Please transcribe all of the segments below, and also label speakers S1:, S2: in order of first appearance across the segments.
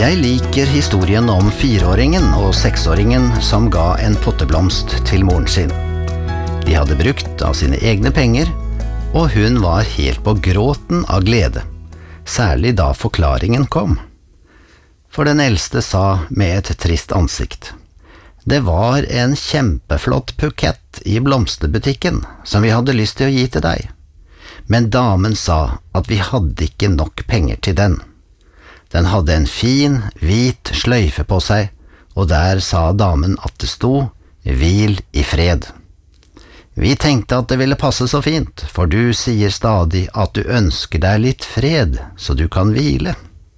S1: Jeg liker historien om 4-åringen og 6-åringen som ga en potteblomst til moren sin. De hadde brukt av sine egne penger, og hun var helt på gråten av glede, særlig da forklaringen kom. For den eldste sa med et trist ansikt: «Det var en kjempeflott bukett i blomsterbutikken som vi hadde lyst til å gi til deg, men damen sa at vi hadde ikke nok penger til den. Den hadde en fin, hvit sløyfe på seg, og der sa damen at det sto, hvil i fred. Vi tenkte at det ville passe så fint, for du sier stadig at du ønsker deg litt fred, så du kan hvile.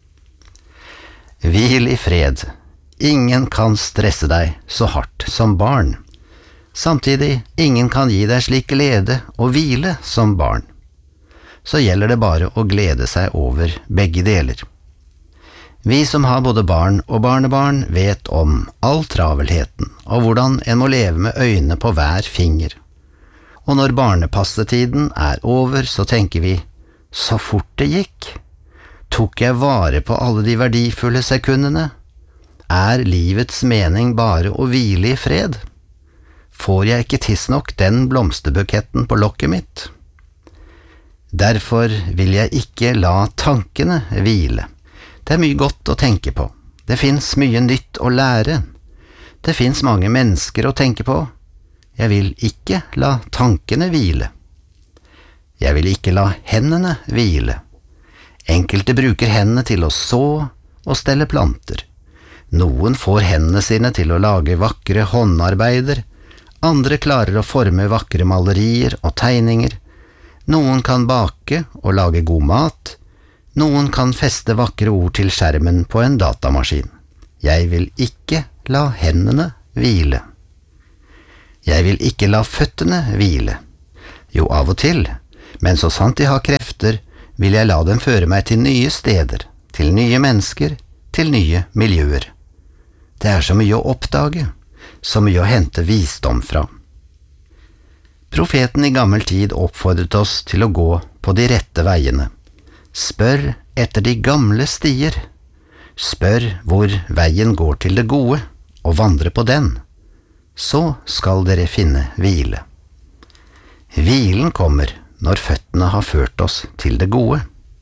S1: Hvil i fred. Ingen kan stresse deg så hardt som barn. Samtidig, ingen kan gi deg slik glede og hvile som barn. Så gjelder det bare å glede seg over begge deler. Vi som har både barn og barnebarn vet om all travelheten og hvordan en må leve med øynene på hver finger. Og når barnepassetiden er over, så tenker vi, så fort det gikk. Tok jeg vare på alle de verdifulle sekundene? Er livets mening bare å hvile i fred? Får jeg ikke tidsnok den blomsterbuketten på lokket mitt? Derfor vil jeg ikke la tankene hvile. Det er mye godt å tenke på. Det finnes mye nytt å lære. Det finnes mange mennesker å tenke på. Jeg vil ikke la tankene hvile. Jeg vil ikke la hendene hvile. Enkelte bruker hendene til å så og stelle planter. Noen får hendene sine til å lage vakre håndarbeider, andre klarer å forme vakre malerier og tegninger, noen kan bake og lage god mat, noen kan feste vakre ord til skjermen på en datamaskin. Jeg vil ikke la hendene hvile. Jeg vil ikke la føttene hvile. Jo, av og til, men så sant de har krefter, vil jeg la dem føre meg til nye steder, til nye mennesker, til nye miljøer. Det er så mye å oppdage, så mye å hente visdom fra. Profeten i gammel tid oppfordret oss til å gå på de rette veiene. Spør etter de gamle stier. Spør hvor veien går til det gode, og vandre på den. Så skal dere finne hvile. Hvilen kommer når føttene har ført oss til det gode.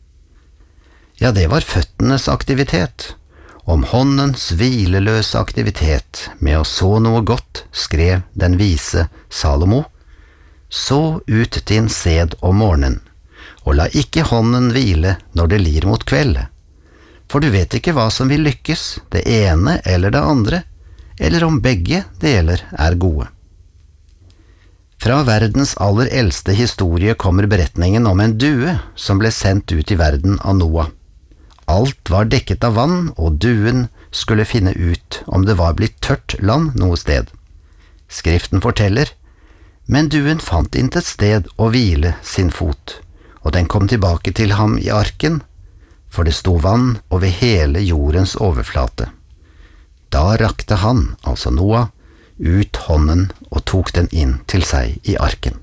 S1: Ja, det var føttenes aktivitet. Om håndens hvileløse aktivitet med å så noe godt, skrev den vise Salomo, så ut din sæd om morgenen, og la ikke hånden hvile når det lir mot kveld, for du vet ikke hva som vil lykkes, det ene eller det andre, eller om begge deler er gode. Fra verdens aller eldste historie kommer beretningen om en due som ble sendt ut i verden av Noah. Alt var dekket av vann, og duen skulle finne ut om det var blitt tørt land noe sted. Skriften forteller, men duen fant intet sted å hvile sin fot, og den kom tilbake til ham i arken, for det sto vann over hele jordens overflate. Da rakte han, altså Noah, ut hånden og tok den inn til seg i arken.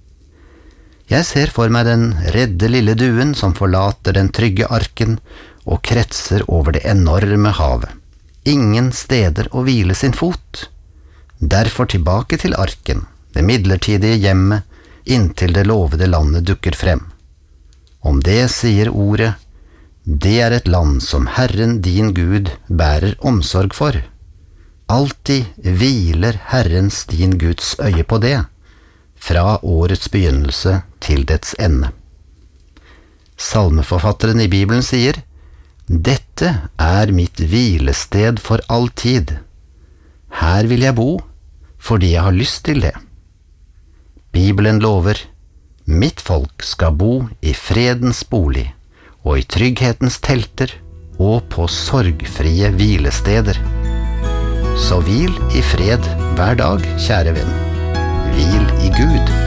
S1: Jeg ser for meg den redde lille duen som forlater den trygge arken og kretser over det enorme havet. Ingen steder å hvile sin fot. Derfor tilbake til arken, det midlertidige hjemmet, inntil det lovede landet dukker frem. Om det sier ordet, det er et land som Herren din Gud bærer omsorg for. Alltid hviler Herrens din Guds øye på det, fra årets begynnelse til dets ende. Salmeforfatteren i Bibelen sier, «Dette er mitt hvilested for all tid. Her vil jeg bo, fordi jeg har lyst til det.» Bibelen lover, «Mitt folk skal bo i fredens bolig, og i trygghetens telter, og på sorgfrie hvilesteder.» Så hvil i fred hver dag, kjære venn. Hvil i Gud.